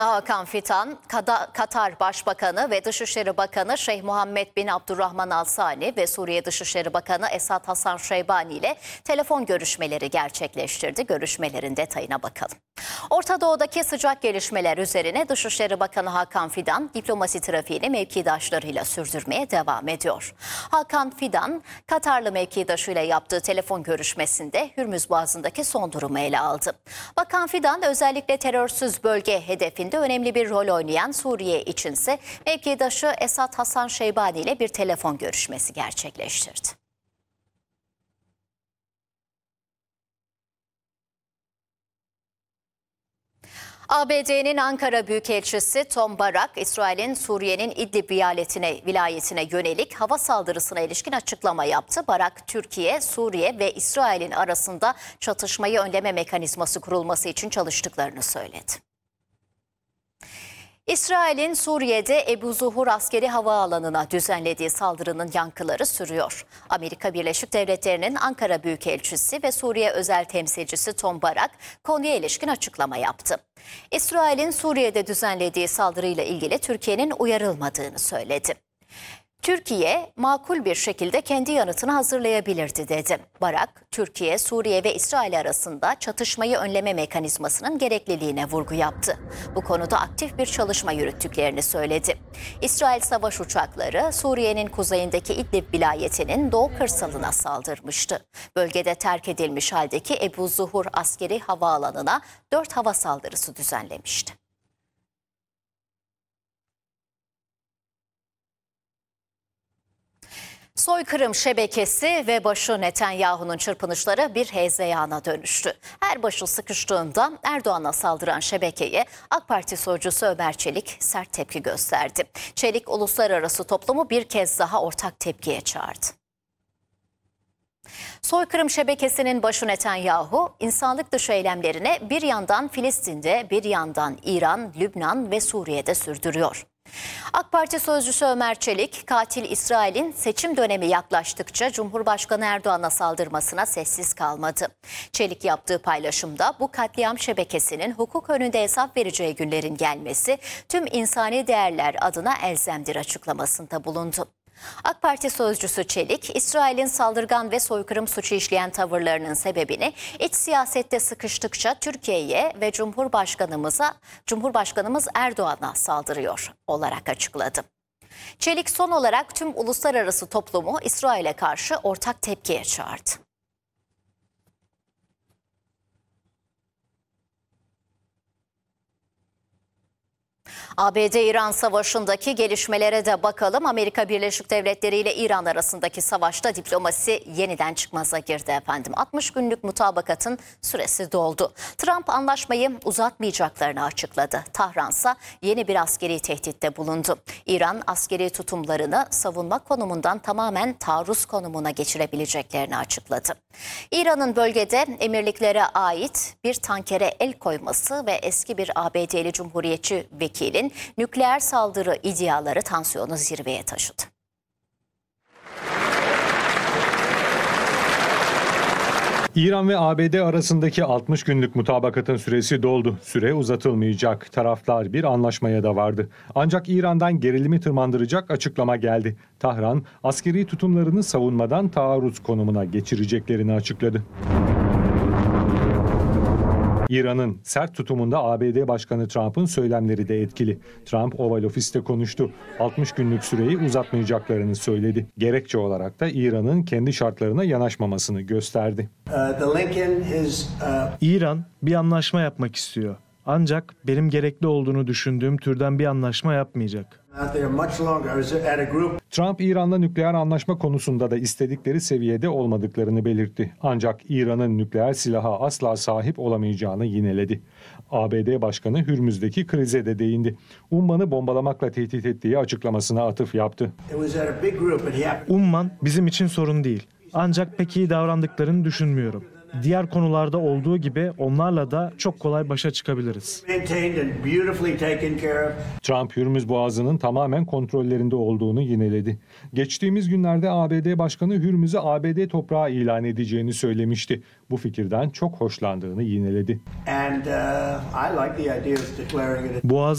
Hakan Fidan, Katar Başbakanı ve Dışişleri Bakanı Şeyh Muhammed bin Abdurrahman Al Sani ve Suriye Dışişleri Bakanı Esad Hasan Şeybani ile telefon görüşmeleri gerçekleştirdi. Görüşmelerin detayına bakalım. Orta Doğu'daki sıcak gelişmeler üzerine Dışişleri Bakanı Hakan Fidan diplomasi trafiğini mevkidaşlarıyla sürdürmeye devam ediyor. Hakan Fidan, Katarlı mevkidaşıyla yaptığı telefon görüşmesinde Hürmüz Boğazı'ndaki son durumu ele aldı. Bakan Fidan özellikle terörsüz bölge hedefinde önemli bir rol oynayan Suriye içinse mevkidaşı Esad Hasan Şeybani ile bir telefon görüşmesi gerçekleştirdi. ABD'nin Ankara Büyükelçisi Tom Barak, İsrail'in Suriye'nin İdlib vilayetine yönelik hava saldırısına ilişkin açıklama yaptı. Barak, Türkiye, Suriye ve İsrail'in arasında çatışmayı önleme mekanizması kurulması için çalıştıklarını söyledi. İsrail'in Suriye'de Ebu Zuhur askeri havaalanına düzenlediği saldırının yankıları sürüyor. Amerika Birleşik Devletleri'nin Ankara Büyükelçisi ve Suriye özel temsilcisi Tom Barak konuya ilişkin açıklama yaptı. İsrail'in Suriye'de düzenlediği saldırıyla ilgili Türkiye'nin uyarılmadığını söyledi. Türkiye makul bir şekilde kendi yanıtını hazırlayabilirdi dedi. Barak, Türkiye, Suriye ve İsrail arasında çatışmayı önleme mekanizmasının gerekliliğine vurgu yaptı. Bu konuda aktif bir çalışma yürüttüklerini söyledi. İsrail savaş uçakları Suriye'nin kuzeyindeki İdlib vilayetinin doğu kırsalına saldırmıştı. Bölgede terk edilmiş haldeki Ebu Zuhur askeri havaalanına 4 hava saldırısı düzenlemişti. Soykırım şebekesi ve başı Netanyahu'nun çırpınışları bir heyezeyana dönüştü. Her başı sıkıştığında Erdoğan'a saldıran şebekeye AK Parti sözcüsü Ömer Çelik sert tepki gösterdi. Çelik uluslararası toplumu bir kez daha ortak tepkiye çağırdı. Soykırım şebekesinin başı Netanyahu, insanlık dışı eylemlerine bir yandan Filistin'de, bir yandan İran, Lübnan ve Suriye'de sürdürüyor. AK Parti sözcüsü Ömer Çelik, katil İsrail'in seçim dönemi yaklaştıkça Cumhurbaşkanı Erdoğan'a saldırmasına sessiz kalmadı. Çelik yaptığı paylaşımda bu katliam şebekesinin hukuk önünde hesap vereceği günlerin gelmesi tüm insani değerler adına elzemdir açıklamasında bulundu. AK Parti sözcüsü Çelik, İsrail'in saldırgan ve soykırım suçu işleyen tavırlarının sebebini iç siyasette sıkıştıkça Türkiye'ye ve Cumhurbaşkanımız Erdoğan'a saldırıyor olarak açıkladı. Çelik son olarak tüm uluslararası toplumu İsrail'e karşı ortak tepkiye çağırdı. ABD-İran savaşındaki gelişmelere de bakalım. Amerika Birleşik Devletleri ile İran arasındaki savaşta diplomasi yeniden çıkmaza girdi efendim. 60 günlük mutabakatın süresi doldu. Trump anlaşmayı uzatmayacaklarını açıkladı. Tahransa yeni bir askeri tehditte bulundu. İran askeri tutumlarını savunma konumundan tamamen taarruz konumuna geçirebileceklerini açıkladı. İran'ın bölgede emirliklere ait bir tankere el koyması ve eski bir ABD'li Cumhuriyetçi vekilin nükleer saldırı iddiaları tansiyonu zirveye taşıdı. İran ve ABD arasındaki 60 günlük mutabakatın süresi doldu. Süre uzatılmayacak. Taraflar bir anlaşmaya da vardı. Ancak İran'dan gerilimi tırmandıracak açıklama geldi. Tahran, askeri tutumlarını savunmadan taarruz konumuna geçireceklerini açıkladı. İran'ın sert tutumunda ABD Başkanı Trump'ın söylemleri de etkili. Trump Oval Ofis'te konuştu. 60 günlük süreyi uzatmayacaklarını söyledi. Gerekçe olarak da İran'ın kendi şartlarına yanaşmamasını gösterdi. İran bir anlaşma yapmak istiyor. Ancak benim gerekli olduğunu düşündüğüm türden bir anlaşma yapmayacak. Trump, İran'la nükleer anlaşma konusunda da istedikleri seviyede olmadıklarını belirtti. Ancak İran'ın nükleer silaha asla sahip olamayacağını yineledi. ABD Başkanı Hürmüz'deki krize de değindi. Umman'ı bombalamakla tehdit ettiği açıklamasına atıf yaptı. Umman bizim için sorun değil. Ancak pek iyi davrandıklarını düşünmüyorum. Diğer konularda olduğu gibi onlarla da çok kolay başa çıkabiliriz. Trump, Hürmüz Boğazı'nın tamamen kontrollerinde olduğunu yineledi. Geçtiğimiz günlerde ABD Başkanı Hürmüz'ü ABD toprağı ilan edeceğini söylemişti. Bu fikirden çok hoşlandığını yineledi. Boğaz